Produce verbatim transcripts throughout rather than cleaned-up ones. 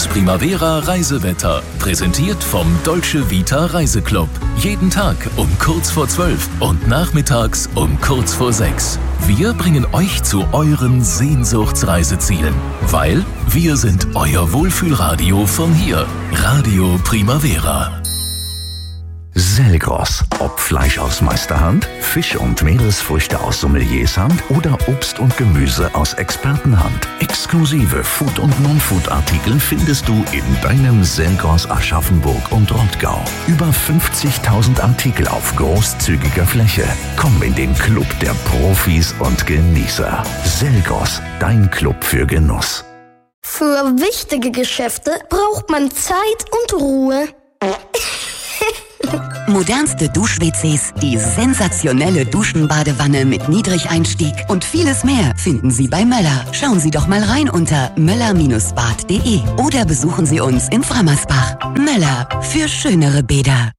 Das Primavera Reisewetter, präsentiert vom Dolce Vita Reiseclub. Jeden Tag um kurz vor zwölf und nachmittags um kurz vor sechs. Wir bringen euch zu euren Sehnsuchtsreisezielen, weil wir sind euer Wohlfühlradio von hier. Radio Primavera. Selgros. Ob Fleisch aus Meisterhand, Fisch und Meeresfrüchte aus Sommeliershand oder Obst und Gemüse aus Expertenhand. Exklusive Food- und Non-Food-Artikel findest du in deinem Selgros Aschaffenburg und Rottgau. Über fünfzigtausend Artikel auf großzügiger Fläche. Komm in den Club der Profis und Genießer. Selgros, dein Club für Genuss. Für wichtige Geschäfte braucht man Zeit und Ruhe. Modernste Dusch-W Cs, die sensationelle Duschenbadewanne mit Niedrigeinstieg und vieles mehr finden Sie bei Möller. Schauen Sie doch mal rein unter möller Bindestrich bad punkt de oder besuchen Sie uns in Frammersbach. Möller, für schönere Bäder.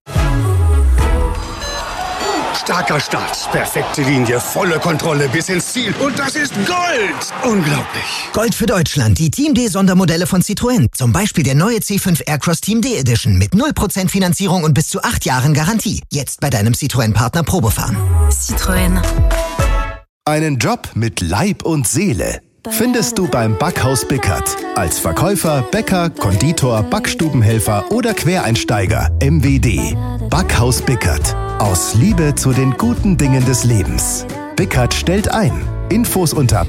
Starker Start, perfekte Linie, volle Kontrolle bis ins Ziel. Und das ist Gold! Unglaublich. Gold für Deutschland, die Team D-Sondermodelle von Citroën. Zum Beispiel der neue C fünf Aircross Team D Edition mit null Prozent Finanzierung und bis zu acht Jahren Garantie. Jetzt bei deinem Citroën-Partner Probefahren. Citroën. Einen Job mit Leib und Seele findest du beim Backhaus Bickert. Als Verkäufer, Bäcker, Konditor, Backstubenhelfer oder Quereinsteiger. M W D. Backhaus Bickert. Aus Liebe zu den guten Dingen des Lebens. Bickert stellt ein. Infos unter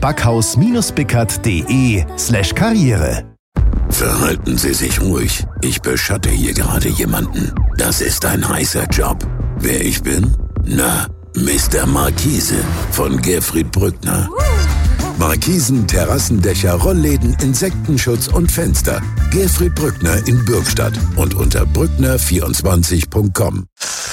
backhaus-bickert.de slash Karriere. Verhalten Sie sich ruhig. Ich beschatte hier gerade jemanden. Das ist ein heißer Job. Wer ich bin? Na, Mister Markise von Gerfried Brückner. Markisen, Terrassendächer, Rollläden, Insektenschutz und Fenster. Gerfried Brückner in Bürgstadt und unter brückner vierundzwanzig punkt com.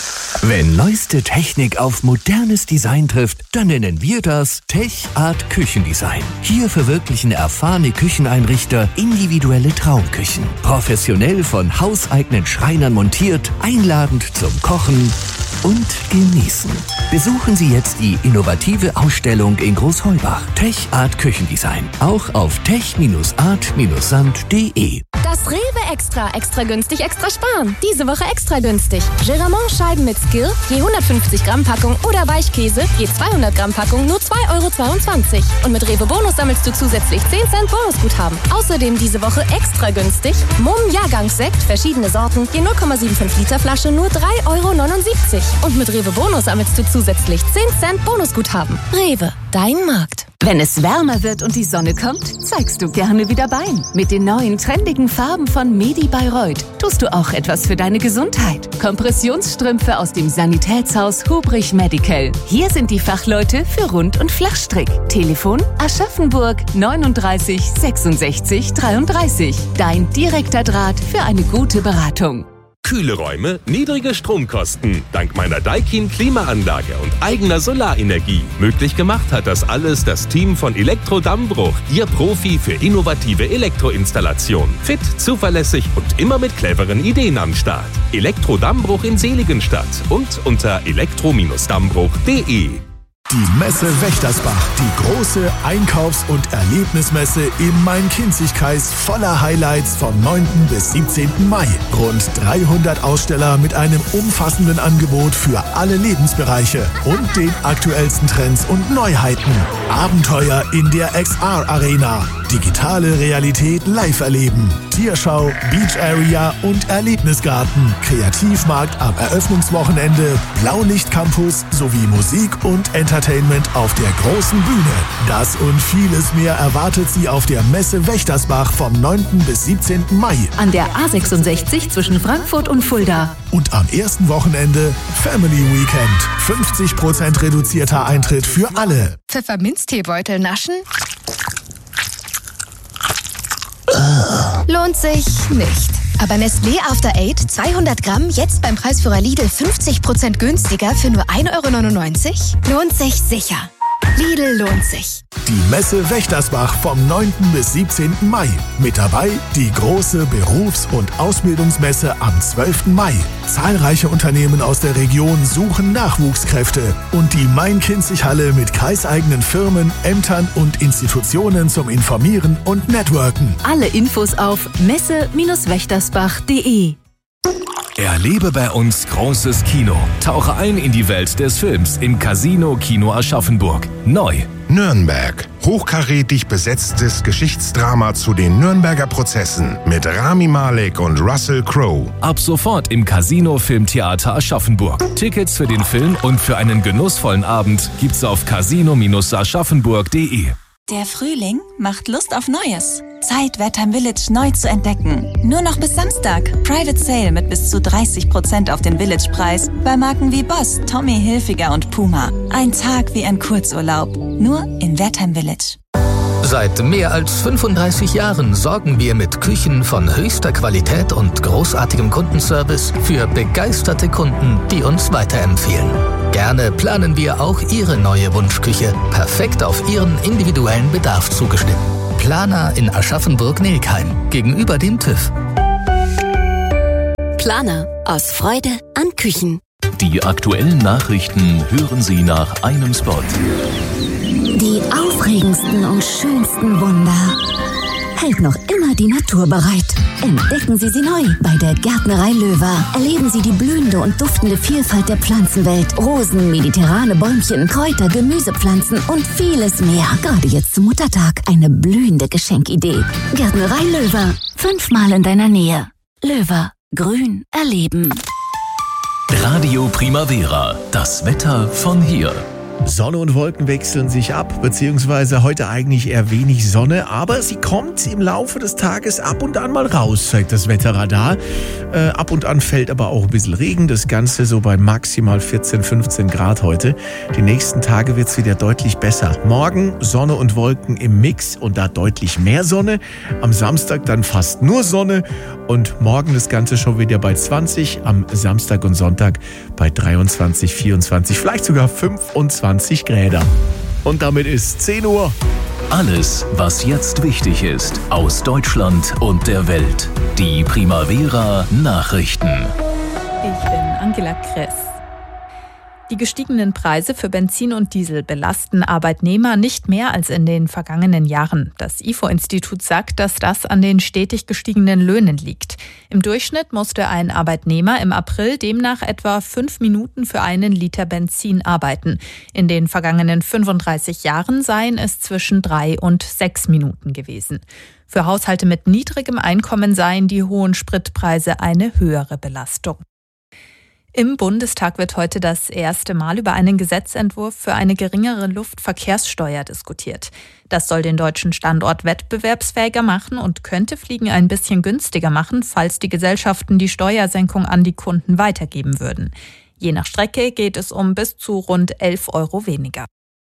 Wenn neueste Technik auf modernes Design trifft, dann nennen wir das Tech Art Küchendesign. Hier verwirklichen erfahrene Kücheneinrichter individuelle Traumküchen. Professionell von hauseigenen Schreinern montiert, einladend zum Kochen und Genießen. Besuchen Sie jetzt die innovative Ausstellung in Großheubach. Tech Art Küchendesign. Auch auf tech art sand punkt de. Das Rewe Extra, extra günstig, extra sparen. Diese Woche extra günstig. Gérardmer-Scheiben mit Skill, je hundertfünfzig Gramm Packung oder Weichkäse, je zweihundert Gramm Packung, nur zwei Euro zweiundzwanzig. Und mit Rewe Bonus sammelst du zusätzlich zehn Cent Bonusguthaben. Außerdem diese Woche extra günstig. Mumm Jahrgangssekt, verschiedene Sorten, je null Komma fünfundsiebzig Liter Flasche, nur drei Euro neunundsiebzig. Und mit Rewe Bonus sammelst du zusätzlich zehn Cent Bonusguthaben. Rewe, dein Markt. Wenn es wärmer wird und die Sonne kommt, zeigst du gerne wieder Bein. Mit den neuen trendigen Farben von Medi Bayreuth tust du auch etwas für deine Gesundheit. Kompressionsstrümpfe aus dem Sanitätshaus Hubrich Medical. Hier sind die Fachleute für Rund- und Flachstrick. Telefon Aschaffenburg neununddreißig sechsundsechzig dreiunddreißig. Dein direkter Draht für eine gute Beratung. Kühle Räume, niedrige Stromkosten. Dank meiner Daikin Klimaanlage und eigener Solarenergie. Möglich gemacht hat das alles das Team von Elektro Dammbruch, Ihr Profi für innovative Elektroinstallation. Fit, zuverlässig und immer mit cleveren Ideen am Start. Elektro Dammbruch in Seligenstadt und unter elektro Dammbruch punkt de. Die Messe Wächtersbach, die große Einkaufs- und Erlebnismesse im Main-Kinzig-Kreis voller Highlights vom neunten bis siebzehnten Mai. Rund dreihundert Aussteller mit einem umfassenden Angebot für alle Lebensbereiche und den aktuellsten Trends und Neuheiten. Abenteuer in der X R-Arena, digitale Realität live erleben, Tierschau, Beach Area und Erlebnisgarten, Kreativmarkt am Eröffnungswochenende, Blaulicht-Campus sowie Musik und Entertainment auf der großen Bühne. Das und vieles mehr erwartet Sie auf der Messe Wächtersbach vom neunten bis siebzehnten Mai. An der A sechsundsechzig zwischen Frankfurt und Fulda. Und am ersten Wochenende Family Weekend. fünfzig Prozent reduzierter Eintritt für alle. Pfefferminzteebeutel naschen? Lohnt sich nicht. Aber Nestlé After Eight zweihundert Gramm jetzt beim Preisführer Lidl fünfzig Prozent günstiger für nur ein Euro neunundneunzig? Lohnt sich sicher. Lidl lohnt sich. die Messe Wächtersbach vom neunten bis siebzehnten Mai. Mit dabei die große Berufs- und Ausbildungsmesse am zwölften Mai. Zahlreiche Unternehmen aus der Region suchen Nachwuchskräfte und die Main-Kinzig-Halle mit kreiseigenen Firmen, Ämtern und Institutionen zum Informieren und Networken. Alle Infos auf messe Bindestrich wächtersbach punkt de. Erlebe bei uns großes Kino. Tauche ein in die Welt des Films im Casino Kino Aschaffenburg. Neu. Nürnberg. Hochkarätig besetztes Geschichtsdrama zu den Nürnberger Prozessen mit Rami Malek und Russell Crowe. Ab sofort im Casino Filmtheater Aschaffenburg. Tickets für den Film und für einen genussvollen Abend gibt's auf casino Bindestrich aschaffenburg punkt de. Der Frühling macht Lust auf Neues. Zeit, Wertheim Village neu zu entdecken. Nur noch bis Samstag. Private Sale mit bis zu dreißig Prozent auf den Village-Preis bei Marken wie Boss, Tommy Hilfiger und Puma. Ein Tag wie ein Kurzurlaub. Nur in Wertheim Village. Seit mehr als fünfunddreißig Jahren sorgen wir mit Küchen von höchster Qualität und großartigem Kundenservice für begeisterte Kunden, die uns weiterempfehlen. Gerne planen wir auch Ihre neue Wunschküche, perfekt auf Ihren individuellen Bedarf zugeschnitten. Planer in Aschaffenburg-Nelkheim, gegenüber dem TÜV. Planer, aus Freude an Küchen. Die aktuellen Nachrichten hören Sie nach einem Spot. Die aufregendsten und schönsten Wunder hält noch immer die Natur bereit. Entdecken Sie sie neu bei der Gärtnerei Löwer. Erleben Sie die blühende und duftende Vielfalt der Pflanzenwelt. Rosen, mediterrane Bäumchen, Kräuter, Gemüsepflanzen und vieles mehr. Gerade jetzt zum Muttertag eine blühende Geschenkidee. Gärtnerei Löwer. Fünfmal in deiner Nähe. Löwer. Grün erleben. Radio Primavera. Das Wetter von hier. Sonne und Wolken wechseln sich ab, beziehungsweise heute eigentlich eher wenig Sonne, aber sie kommt im Laufe des Tages ab und an mal raus, zeigt das Wetterradar. Äh, ab und an fällt aber auch ein bisschen Regen, das Ganze so bei maximal vierzehn, fünfzehn Grad heute. Die nächsten Tage wird es wieder deutlich besser. Morgen Sonne und Wolken im Mix und da deutlich mehr Sonne. Am Samstag dann fast nur Sonne und morgen das Ganze schon wieder bei zwanzig, am Samstag und Sonntag bei dreiundzwanzig, vierundzwanzig, vielleicht sogar fünfundzwanzig Grad. Und damit ist zehn Uhr. Alles, was jetzt wichtig ist, aus Deutschland und der Welt. Die Primavera Nachrichten. Ich bin Angela Kress. Die gestiegenen Preise für Benzin und Diesel belasten Arbeitnehmer nicht mehr als in den vergangenen Jahren. Das I F O-Institut sagt, dass das an den stetig gestiegenen Löhnen liegt. Im Durchschnitt musste ein Arbeitnehmer im April demnach etwa fünf Minuten für einen Liter Benzin arbeiten. In den vergangenen fünfunddreißig Jahren seien es zwischen drei und sechs Minuten gewesen. Für Haushalte mit niedrigem Einkommen seien die hohen Spritpreise eine höhere Belastung. Im Bundestag wird heute das erste Mal über einen Gesetzentwurf für eine geringere Luftverkehrssteuer diskutiert. Das soll den deutschen Standort wettbewerbsfähiger machen und könnte Fliegen ein bisschen günstiger machen, falls die Gesellschaften die Steuersenkung an die Kunden weitergeben würden. Je nach Strecke geht es um bis zu rund elf Euro weniger.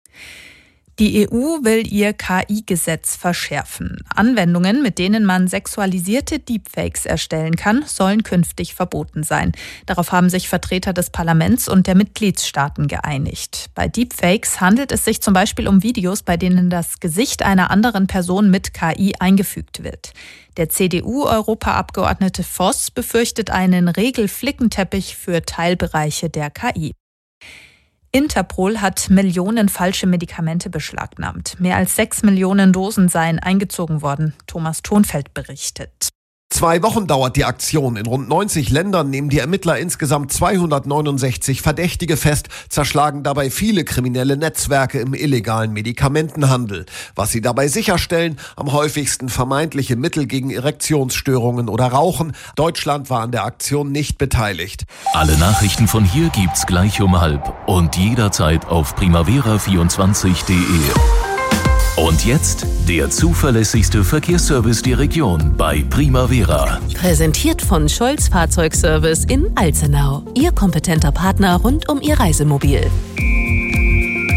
Die E U will ihr K I-Gesetz verschärfen. Anwendungen, mit denen man sexualisierte Deepfakes erstellen kann, sollen künftig verboten sein. Darauf haben sich Vertreter des Parlaments und der Mitgliedstaaten geeinigt. Bei Deepfakes handelt es sich zum Beispiel um Videos, bei denen das Gesicht einer anderen Person mit K I eingefügt wird. Der C D U-Europaabgeordnete Voss befürchtet einen Regelflickenteppich für Teilbereiche der K I. Interpol hat Millionen falsche Medikamente beschlagnahmt. Mehr als sechs Millionen Dosen seien eingezogen worden. Thomas Thonfeld berichtet. Zwei Wochen dauert die Aktion. In rund neunzig Ländern nehmen die Ermittler insgesamt zweihundertneunundsechzig Verdächtige fest, zerschlagen dabei viele kriminelle Netzwerke im illegalen Medikamentenhandel. Was sie dabei sicherstellen, am häufigsten vermeintliche Mittel gegen Erektionsstörungen oder Rauchen. Deutschland war an der Aktion nicht beteiligt. Alle Nachrichten von hier gibt's gleich um halb und jederzeit auf primavera vierundzwanzig punkt de. Und jetzt der zuverlässigste Verkehrsservice der Region bei Primavera. Präsentiert von Scholz Fahrzeugservice in Alzenau. Ihr kompetenter Partner rund um Ihr Reisemobil.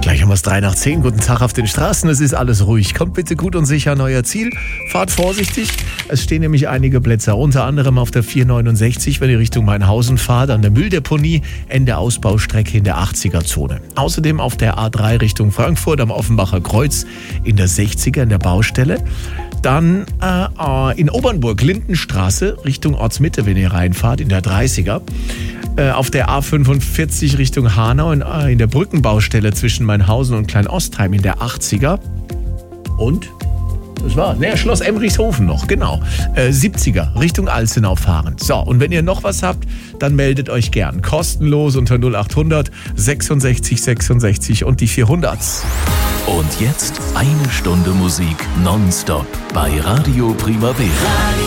Gleich haben wir es drei nach zehn. Guten Tag auf den Straßen. Es ist alles ruhig. Kommt bitte gut und sicher an euer Ziel. Fahrt vorsichtig. Es stehen nämlich einige Plätze, unter anderem auf der vier neunundsechzig, wenn ihr Richtung Mainhausen fahrt, an der Mülldeponie, Ende Ausbaustrecke in der achtziger-Zone. Außerdem auf der A drei Richtung Frankfurt am Offenbacher Kreuz in der sechziger in der Baustelle. Dann äh, in Obernburg, Lindenstraße, Richtung Ortsmitte, wenn ihr reinfahrt, in der dreißiger. Äh, auf der A fünfundvierzig Richtung Hanau in, äh, in der Brückenbaustelle zwischen Mainhausen und Kleinostheim in der achtziger. Und, das war, ne, Schloss Emrichshofen noch, genau. Äh, siebziger Richtung Alzenau fahren. So, und wenn ihr noch was habt, dann meldet euch gern. Kostenlos unter null achthundert sechsundsechzig sechsundsechzig und die vierhundert. Und jetzt eine Stunde Musik nonstop bei Radio Primavera.